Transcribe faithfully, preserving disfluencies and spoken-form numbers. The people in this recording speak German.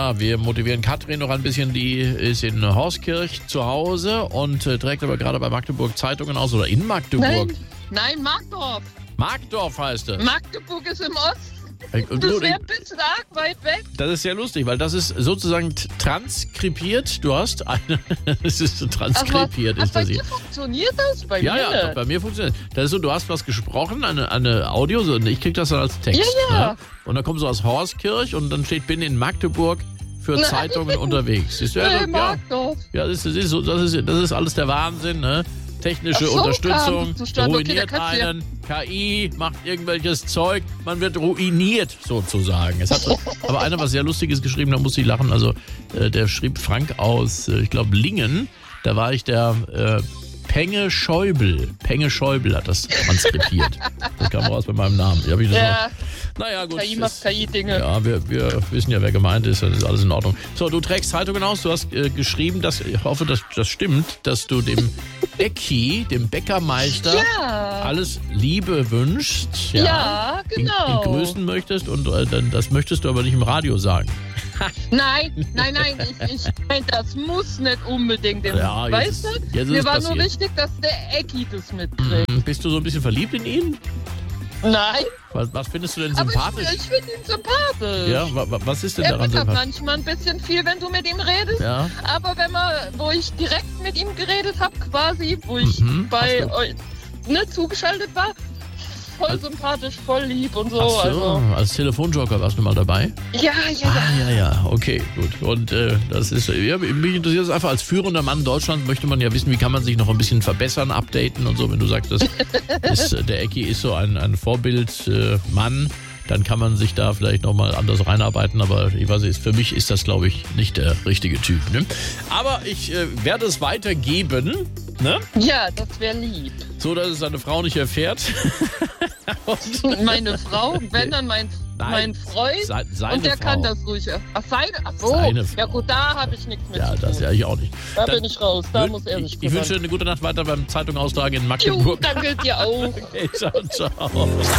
Ja, wir motivieren Katrin noch ein bisschen. Die ist in Horskirch zu Hause und äh, trägt aber gerade bei Magdeburg Zeitungen aus. Oder in Magdeburg? Nein, nein, Markdorf. Markdorf heißt es. Magdeburg ist im Osten. Und Das du- wäre ein bisschen arg weit weg. Das ist sehr lustig, weil das ist sozusagen t- transkribiert. Du hast eine. Es ist so transkribiert, Ach, ist bei das dir hier. funktioniert das? Bei Ja, mir ja, nicht. bei mir funktioniert das. Das ist so, du hast was gesprochen, eine, eine Audio, so, und ich krieg das dann als Text. Ja, ja. Ne? Und dann kommst du aus Horskirch und dann steht, bin in Magdeburg für Nein. Zeitungen unterwegs. Siehst du, ja, Hey, ja, Markdorf. ja, das ist, so- das, ist, das ist alles der Wahnsinn, ne? Technische Ach so, Unterstützung kam zustande. Okay, ruiniert da kannst du ja- einen, K I macht irgendwelches Zeug, man wird ruiniert sozusagen. Es hat aber einer was sehr Lustiges geschrieben, da muss ich lachen. Also äh, der schrieb Frank aus, äh, ich glaube Lingen, da war ich der äh, Penge Schäuble. Penge Schäuble hat das transkribiert. Das kam raus bei meinem Namen. Hab ich das Ja, auch. Naja, gut. K I macht das- K I-Dinge. ja, wir, wir wissen ja, wer gemeint ist, das ist alles in Ordnung. So, du trägst Zeitungen aus, du hast äh, geschrieben, dass, ich hoffe, dass das stimmt, dass du dem Ecki, dem Bäckermeister, Ja, alles Liebe wünschst. ja, ihn- genau. Ihn grüßen möchtest und äh, dann, das möchtest du aber nicht im Radio sagen. Nein, nein, nein, ich, ich mein, das muss nicht unbedingt. Im, Ja, jetzt weißt ist- du? jetzt ist Mir es war nur passiert. wichtig, dass der Ecki das mitkriegt. Hm, Bist du so ein bisschen verliebt in ihn? Nein, Was, was findest du denn aber sympathisch? ich, ich finde ihn sympathisch. ja, wa, wa, was ist denn Er daran meckert sympathisch? manchmal ein bisschen viel, wenn du mit ihm redest. Ja, Aber wenn man, wo ich direkt mit ihm geredet habe, quasi, wo ich Mhm, bei ach so. euch ne, zugeschaltet war, voll sympathisch, voll lieb und so. ach so, Also. als Telefonjoker warst du mal dabei? Ja, ja, Ah, ja. ja, ja, okay, gut. Und äh, das ist, ja, mich interessiert es einfach, als führender Mann Deutschlands möchte man ja wissen, wie kann man sich noch ein bisschen verbessern, updaten und so. Wenn du sagst, das ist, äh, der Ecki ist so ein, ein Vorbildmann, äh, Mann, dann kann man sich da vielleicht nochmal anders reinarbeiten. Aber ich weiß nicht, für mich ist das, glaube ich, nicht der richtige Typ. Ne? Aber ich äh, werde es weitergeben, ne? Ja, das wäre lieb. So dass es seine Frau nicht erfährt. Und Meine Frau, wenn dann mein, Nein, mein Freund. se- seine Und der Frau. kann das ruhig. Ach, seine? Ach so. Seine Frau. Ja gut, da habe ich nichts mit Ja, zu das tun. ja ich auch nicht. Da Dann bin ich raus. Da wün- muss er sich ich, ich wünsche dir kümmern. eine gute Nacht weiter beim Zeitung austragen in Jo, Magdeburg. danke dir auch. Okay, ciao, ciao.